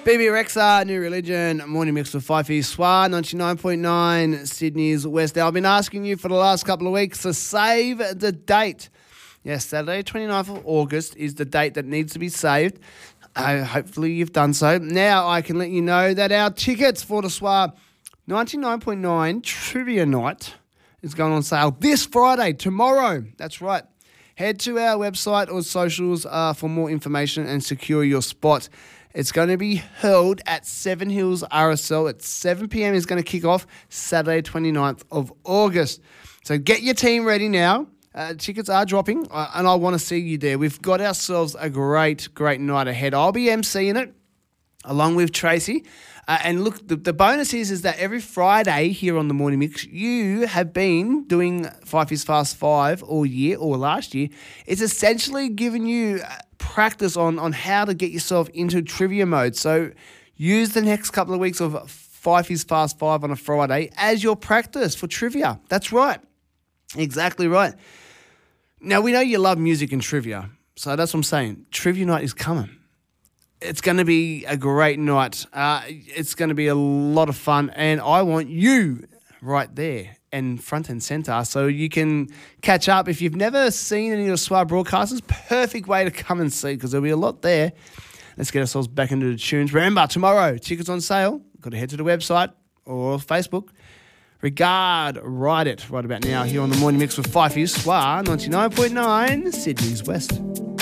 BB Rexa, New Religion, Morning Mix with Fifey Swa, 99.9 Sydney's West. Now, I've been asking you for the last couple of weeks to save the date. Yes, Saturday, 29th of August is the date that needs to be saved. Hopefully you've done so. Now I can let you know that our tickets for the SWA 99.9 Trivia Night is going on sale this Friday, tomorrow. That's right. Head to our website or socials for more information and secure your spot. It's going to be held at Seven Hills RSL at 7 p.m. It's going to kick off Saturday, 29th of August. So get your team ready now. Tickets are dropping, and I want to see you there. We've got ourselves a great night ahead. I'll be emceeing it along with Tracy. And look, the bonus is that every Friday here on the Morning Mix, you have been doing Five is Fast 5 all year or last year. It's essentially giving you practice on how to get yourself into trivia mode. So use the next couple of weeks of Five is Fast 5 on a Friday as your practice for trivia. That's right. Exactly right. Now, we know you love music and trivia, so that's what I'm saying. Trivia night is coming. It's going to be a great night. It's going to be a lot of fun, and I want you right there and front and centre so you can catch up. If you've never seen any of the SWA broadcasters, perfect way to come and see because there'll be a lot there. Let's get ourselves back into the tunes. Remember, tomorrow, tickets on sale. Got to head to the website or Facebook. Regard, write it right about now here on the Morning Mix with Fifey SWA 99.9 Sydney's West.